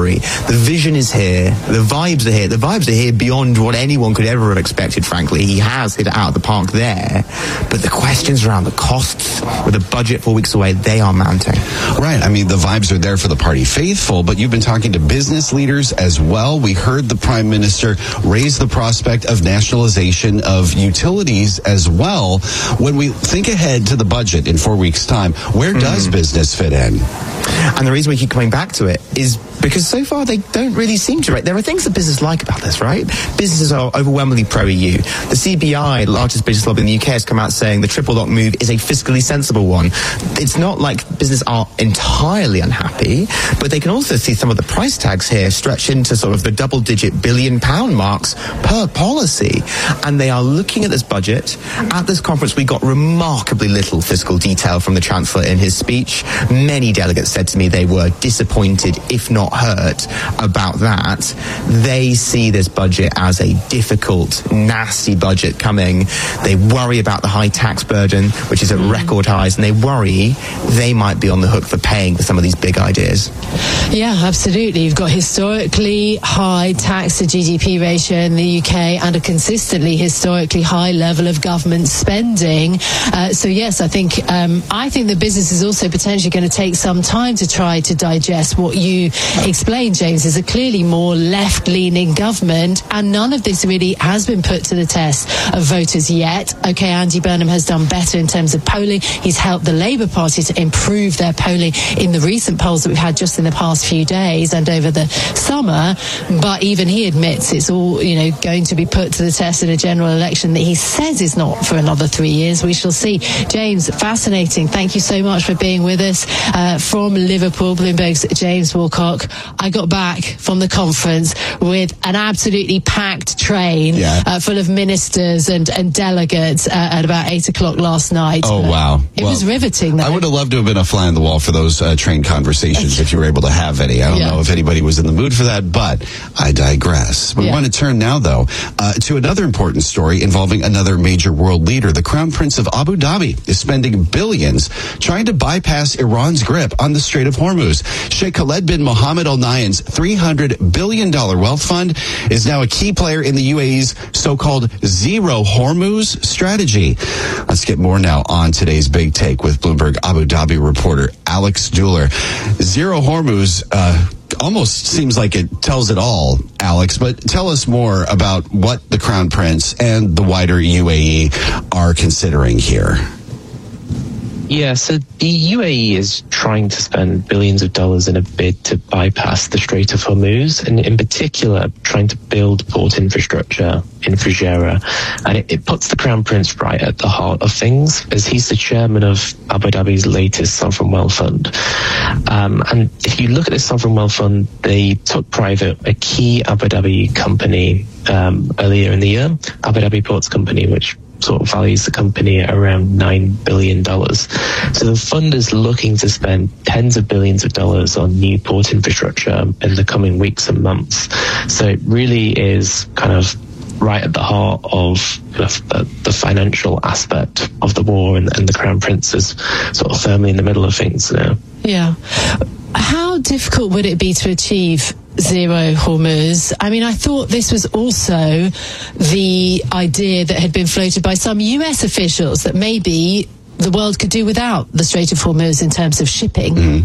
The vision is here. The vibes are here. The vibes are here beyond what anyone could ever have expected, frankly. He has hit it out of the park there. But the questions around the costs, with the budget 4 weeks away, they are mounting. Right. I mean, the vibes are there for the party faithful, but you've been talking to business leaders as well. We heard the Prime Minister raise the prospect of nationalization of utilities as well. When we think ahead to the budget in 4 weeks' time, where does business fit in? And the reason we keep coming back to it is because so far they don't really seem to. Right? There are things that business like about this, right? Businesses are overwhelmingly pro-EU. The CBI, the largest business lobby in the UK, has come out saying the triple lock move is a fiscally sensible one. It's not like business are entirely unhappy, but they can also see some of the price tags here stretch into sort of the double-digit billion-pound marks per policy. And they are looking at this budget. At this conference, we got remarkably little fiscal detail from the Chancellor in his speech. Many delegates said to me they were disappointed, if not hurt, about that. They see this budget as a difficult, nasty budget coming. They worry about the high tax burden, which is at record highs, and they worry they might be on the hook for paying for some of these big ideas. Yeah, absolutely. You've got historically high tax to GDP ratio in the UK and a consistently historically high level of government spending. So yes, I think the business is also potentially going to take some time to try to digest what you explained, James, is a clearly more left-leaning government, and none of this really has been put to the test of voters yet. Okay, Andy Burnham has done better in terms of polling. He's helped the Labour Party to improve their polling in the recent polls that we've had just in the past few days and over the summer, but even he admits it's all, going to be put to the test in a general election that he says is not for another 3 years. We shall see. James, fascinating. Thank you so much for being with us from Liverpool, Bloomberg's James Woolcock. I got back from the conference with an absolutely packed train full of ministers and delegates at about 8 o'clock last night. Oh, wow. It was riveting, though. I would have loved to have been a fly on the wall for those train conversations if you were able to have any. I don't know if anybody was in the mood for that, but I digress. We want to turn now, though, to another important story involving another major world leader. The Crown Prince of Abu Dhabi is spending billions trying to bypass Iran's grip on the Strait of Hormuz. Sheikh Khaled bin Mohammed Al Nahyan's $300 billion wealth fund is now a key player in the UAE's so-called Zero Hormuz strategy. Let's get more now on today's Big Take with Bloomberg Abu Dhabi reporter Alex Dueller. Zero Hormuz almost seems like it tells it all, Alex, but tell us more about what the Crown Prince and the wider UAE are considering here. Yeah, so the UAE is trying to spend billions of dollars in a bid to bypass the Strait of Hormuz, and in particular trying to build port infrastructure in Fujairah. And it puts the Crown Prince right at the heart of things, as he's the chairman of Abu Dhabi's latest sovereign wealth fund. And if you look at this sovereign wealth fund, they took private a key Abu Dhabi company earlier in the year, Abu Dhabi Ports Company, which sort of values the company at around $9 billion. So the fund is looking to spend tens of billions of dollars on new port infrastructure in the coming weeks and months. So it really is kind of right at the heart of the financial aspect of the war, and the Crown Prince is sort of firmly in the middle of things now. Yeah. How difficult would it be to achieve Zero Hormuz? I mean, I thought this was also the idea that had been floated by some US officials, that maybe the world could do without the Strait of Hormuz in terms of shipping. Mm-hmm.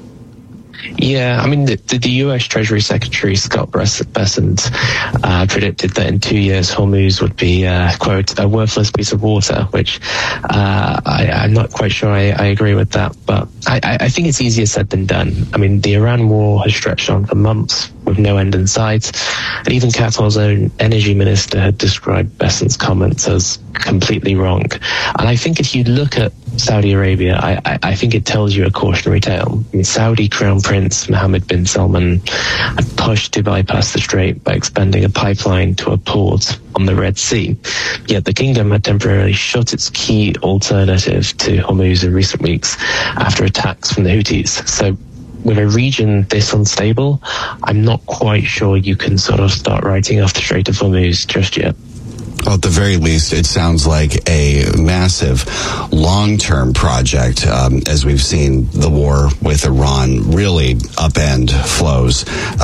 Yeah, I mean, the US Treasury Secretary Scott Bessent predicted that in 2 years Hormuz would be, quote, a worthless piece of water, which I'm not quite sure I agree with that, but I think it's easier said than done. I mean, the Iran war has stretched on for months with no end in sight, and even Qatar's own energy minister had described Bessent's comments as completely wrong. And I think if you look at Saudi Arabia, I think it tells you a cautionary tale. I mean, Saudi Crown Prince Mohammed bin Salman had pushed to bypass the strait by expanding a pipeline to a port on the Red Sea. Yet the kingdom had temporarily shut its key alternative to Hormuz in recent weeks after attacks from the Houthis. So with a region this unstable, I'm not quite sure you can sort of start writing off the Strait of Hormuz just yet. Well, at the very least, it sounds like a massive long-term project, as we've seen the war with Iran really upend flows.